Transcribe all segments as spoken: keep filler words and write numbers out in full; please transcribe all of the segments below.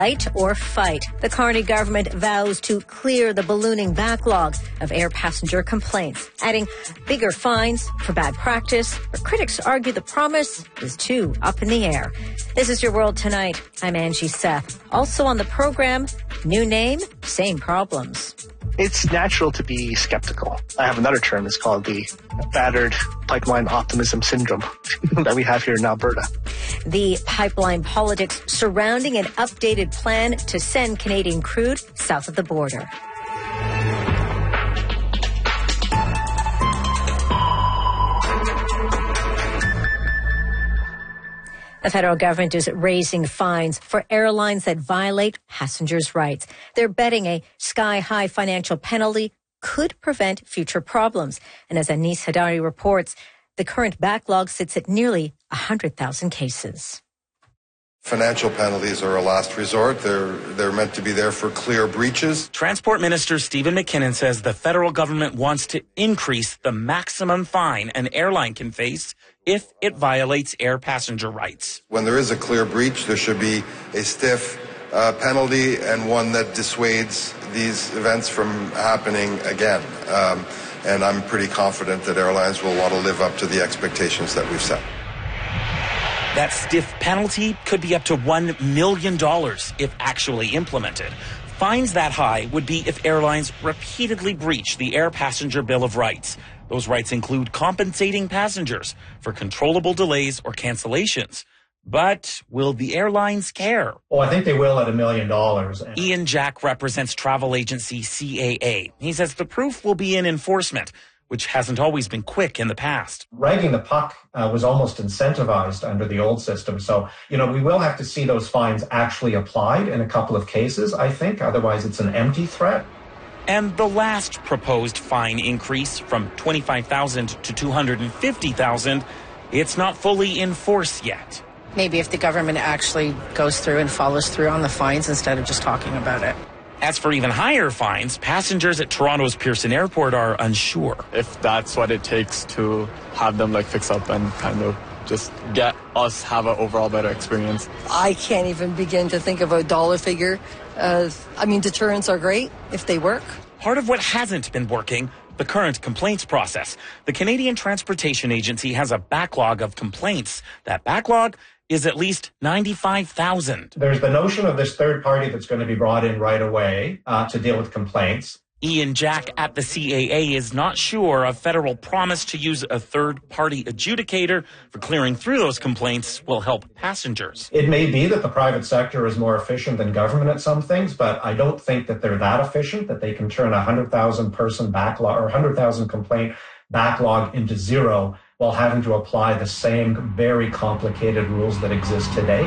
Fight or fight. The Carney government vows to clear the ballooning backlog of air passenger complaints, adding bigger fines for bad practice. But critics argue the promise is too up in the air. This is Your World Tonight. I'm Angie Seth. Also on the program, new name, same problems. It's natural to be skeptical. I have another term. It's called the battered pipeline optimism syndrome that we have here in Alberta. The pipeline politics surrounding an updated plan to send Canadian crude south of the border. The federal government is raising fines for airlines that violate passengers' rights. They're betting a sky-high financial penalty could prevent future problems. And as Anis Hadari reports, the current backlog sits at nearly one hundred thousand cases. Financial penalties are a last resort. They're they're meant to be there for clear breaches. Transport Minister Stephen McKinnon says the federal government wants to increase the maximum fine an airline can face if it violates air passenger rights. When there is a clear breach, there should be a stiff uh, penalty and one that dissuades these events from happening again. Um, and I'm pretty confident that airlines will want to live up to the expectations that we've set. That stiff penalty could be up to one million dollars if actually implemented. Fines that high would be if airlines repeatedly breach the Air Passenger Bill of Rights. Those rights include compensating passengers for controllable delays or cancellations. But will the airlines care? Oh, I think they will at a million dollars. Ian Jack represents travel agency C A A. He says the proof will be in enforcement, which hasn't always been quick in the past. Ragging the puck uh, was almost incentivized under the old system. So, you know, we will have to see those fines actually applied in a couple of cases, I think. Otherwise, it's an empty threat. And the last proposed fine increase from twenty-five thousand dollars to two hundred fifty thousand dollars, it's not fully in force yet. Maybe if the government actually goes through and follows through on the fines instead of just talking about it. As for even higher fines, passengers at Toronto's Pearson Airport are unsure. If that's what it takes to have them like fix up and kind of just get us have an overall better experience. I can't even begin to think of a dollar figure. Uh, I mean, deterrents are great if they work. Part of what hasn't been working, the current complaints process. The Canadian Transportation Agency has a backlog of complaints. That backlog is at least ninety-five thousand. There's the notion of this third party that's going to be brought in right away uh, to deal with complaints. Ian Jack at the C A A is not sure a federal promise to use a third-party adjudicator for clearing through those complaints will help passengers. It may be that the private sector is more efficient than government at some things, but I don't think that they're that efficient that they can turn a one hundred thousand person backlog or one hundred thousand complaint backlog into zero while having to apply the same very complicated rules that exist today.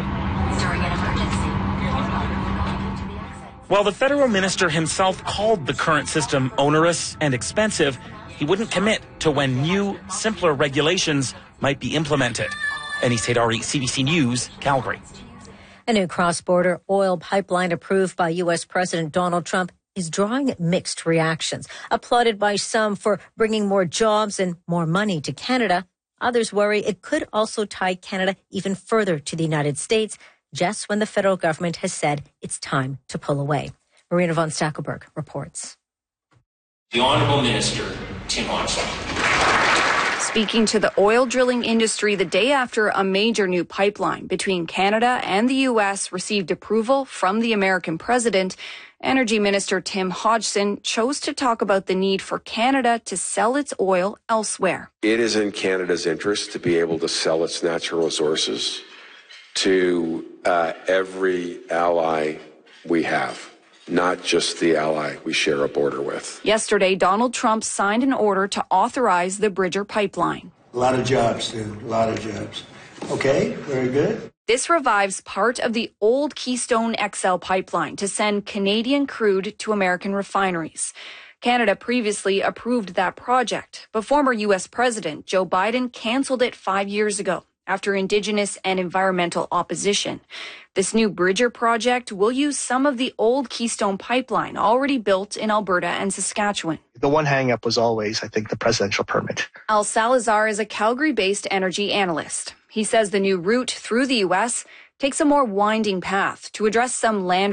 While the federal minister himself called the current system onerous and expensive, he wouldn't commit to when new, simpler regulations might be implemented. Anis Hadari, C B C News, Calgary. A new cross-border oil pipeline approved by U S President Donald Trump is drawing mixed reactions. Applauded by some for bringing more jobs and more money to Canada, others worry it could also tie Canada even further to the United States, just when the federal government has said it's time to pull away. Marina von Stackelberg reports. The Honourable Minister, Tim Hodgson. Speaking to the oil drilling industry the day after a major new pipeline between Canada and the U S received approval from the American president, Energy Minister Tim Hodgson chose to talk about the need for Canada to sell its oil elsewhere. It is in Canada's interest to be able to sell its natural resources to uh, every ally we have, not just the ally we share a border with. Yesterday, Donald Trump signed an order to authorize the Bridger pipeline. A lot of jobs, too. A lot of jobs. Okay, very good. This revives part of the old Keystone X L pipeline to send Canadian crude to American refineries. Canada previously approved that project, but former U S President Joe Biden canceled it five years ago after Indigenous and environmental opposition. This new Bridger project will use some of the old Keystone pipeline already built in Alberta and Saskatchewan. The one hang-up was always, I think, the presidential permit. Al Salazar is a Calgary-based energy analyst. He says the new route through the U S takes a more winding path to address some land